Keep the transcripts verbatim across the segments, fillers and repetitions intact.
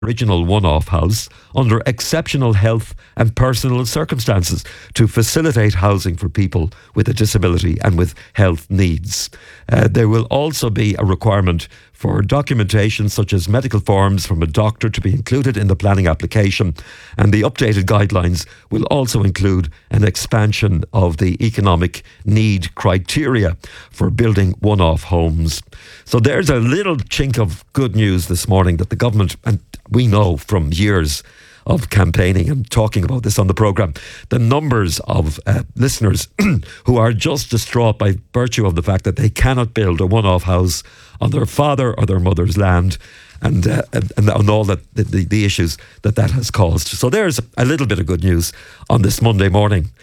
original one-off house under exceptional health and personal circumstances to facilitate housing for people with a disability and with health needs. Uh, there will also be a requirement for documentation such as medical forms from a doctor to be included in the planning application, and the updated guidelines will also include an expansion of the economic need criteria for building one-off homes. So there's a little chink of good news this morning that the government, and we know from years of campaigning and talking about this on the programme, the numbers of uh, listeners who are just distraught by virtue of the fact that they cannot build a one-off house on their father or their mother's land, and uh, and, and all that the, the, the issues that that has caused. So there's a little bit of good news on this Monday morning.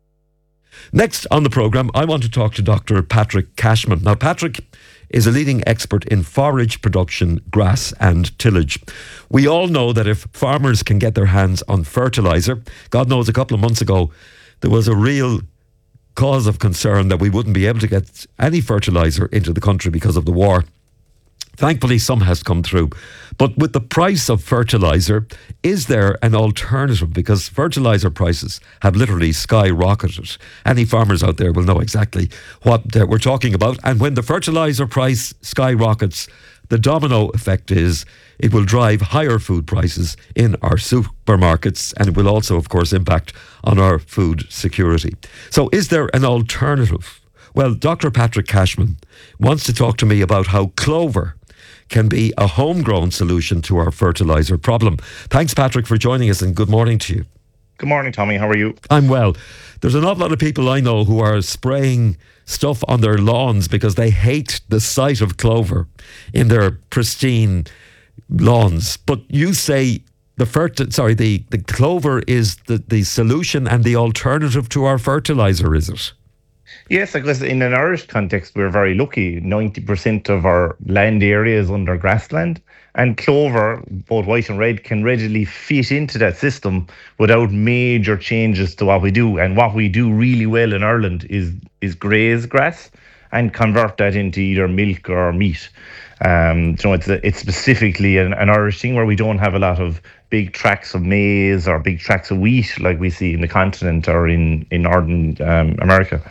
Next on the programme, I want to talk to Doctor Patrick Cashman. Now, Patrick is a leading expert in forage production, grass and tillage. We all know that if farmers can get their hands on fertiliser, God knows a couple of months ago there was a real cause of concern that we wouldn't be able to get any fertiliser into the country because of the war. Thankfully, some has come through. But with the price of fertiliser, is there an alternative? Because fertiliser prices have literally skyrocketed. Any farmers out there will know exactly what uh, we're talking about. And when the fertiliser price skyrockets, the domino effect is it will drive higher food prices in our supermarkets, and it will also, of course, impact on our food security. So is there an alternative? Well, Doctor Patrick Cashman wants to talk to me about how clover can be a homegrown solution to our fertiliser problem. Thanks, Patrick, for joining us, and good morning to you. Good morning, Tommy. How are you? I'm well. There's an awful lot of people I know who are spraying stuff on their lawns because they hate the sight of clover in their pristine lawns. But you say the fert- sorry, the, the clover is the, the solution and the alternative to our fertiliser, is it? Yes, I guess in an Irish context, we're very lucky. ninety percent of our land area is under grassland, and clover, both white and red, can readily fit into that system without major changes to what we do. And what we do really well in Ireland is is graze grass and convert that into either milk or meat. Um, so it's a, it's specifically an, an Irish thing where we don't have a lot of big tracts of maize or big tracts of wheat like we see in the continent or in, in northern um, America.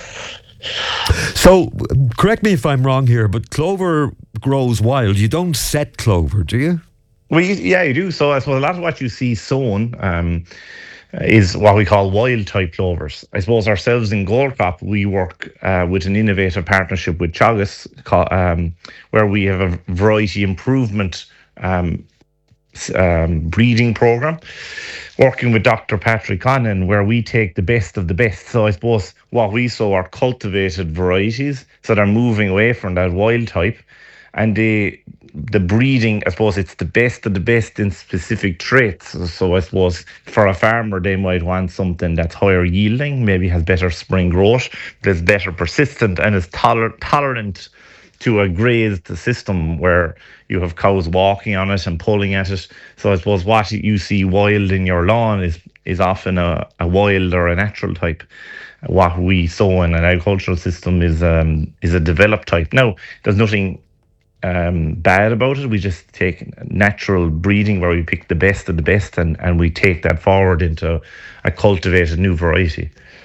So, correct me if I'm wrong here, but clover grows wild. You don't set clover, do you? Well, you, yeah, you do. So I suppose a lot of what you see sown um, is what we call wild type clovers. I suppose ourselves in Goldcrop, we work uh, with an innovative partnership with Teagasc, um, where we have a variety improvement um, um, breeding program, working with Doctor Patrick Connan, where we take the best of the best. So I suppose what we sow are cultivated varieties, so they're moving away from that wild type. And the the breeding, I suppose it's the best of the best in specific traits. So I suppose for a farmer, they might want something that's higher yielding, maybe has better spring growth, that's better persistent, and is toler- tolerant to a grazed system where you have cows walking on it and pulling at it. So I suppose what you see wild in your lawn is is often a, a wild or a natural type. What we sow in an agricultural system is um, is a developed type. Now, there's nothing um, bad about it. We just take natural breeding where we pick the best of the best and, and we take that forward into a cultivated new variety.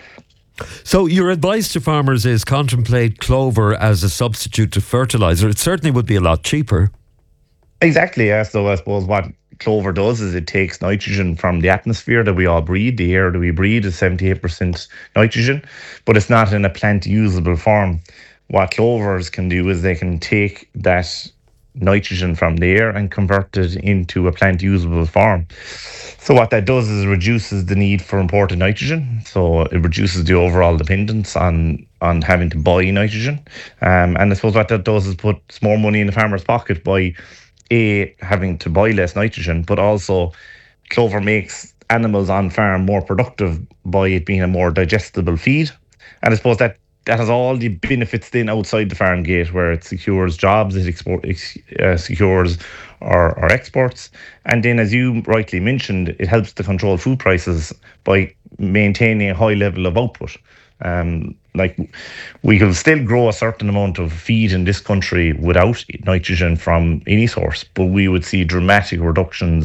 So your advice to farmers is contemplate clover as a substitute to fertiliser. It certainly would be a lot cheaper. Exactly, yeah. So I suppose what clover does is it takes nitrogen from the atmosphere that we all breathe. The air that we breathe is seventy-eight percent nitrogen, but it's not in a plant usable form. What clovers can do is they can take that nitrogen from the air and convert it into a plant usable form. So what that does is reduces the need for imported nitrogen. So it reduces the overall dependence on on having to buy nitrogen. Um, and I suppose what that does is puts more money in the farmer's pocket by A, having to buy less nitrogen, but also clover makes animals on farm more productive by it being a more digestible feed. And I suppose that that has all the benefits then outside the farm gate, where it secures jobs, it export, uh, secures our, our exports. And then, as you rightly mentioned, it helps to control food prices by maintaining a high level of output. Um, like we can still grow a certain amount of feed in this country without nitrogen from any source, but we would see dramatic reductions